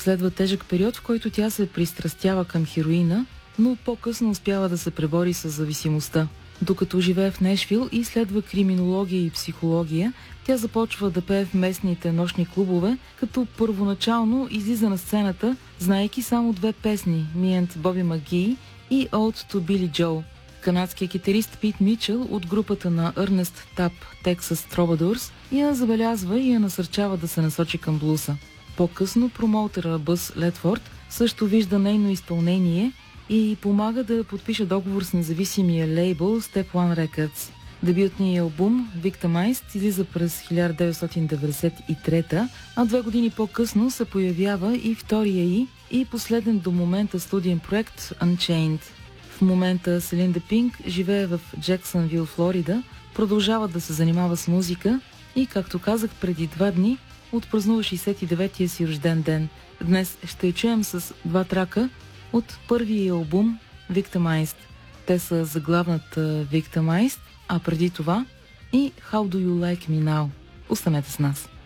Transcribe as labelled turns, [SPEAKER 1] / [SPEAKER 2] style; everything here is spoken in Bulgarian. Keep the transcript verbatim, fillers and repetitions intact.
[SPEAKER 1] Последва тежък период, в който тя се пристрастява към хероина, но по-късно успява да се пребори с зависимостта. Докато живее в Нешвил и следва криминология и психология, тя започва да пее в местните нощни клубове, като първоначално излиза на сцената, знаейки само две песни – Me and Bobby McGee и Ode to Billy Joe. Канадският китарист Пит Мичел от групата на Ernest Tubb Texas Troubadours я забелязва и я насърчава да се насочи към блуса. По-късно промоутера Бъс Ледфорд също вижда нейно изпълнение и помага да подпише договор с независимия лейбъл Step One Records. Дебютният албум Victimized излиза през хиляда деветстотин деветдесет и трета, а две години по-късно се появява и втория й и последен до момента студиен проект Unchained. В момента Селинда Пинк живее в Джексънвил, Флорида, продължава да се занимава с музика и, както казах преди два дни, отпразнува шейсет и деветия си рожден ден. Днес ще я чуем с два трака от първия албум Victimized. Те са заглавната Victimized, а преди това и How Do You Like Me Now. Останете с нас.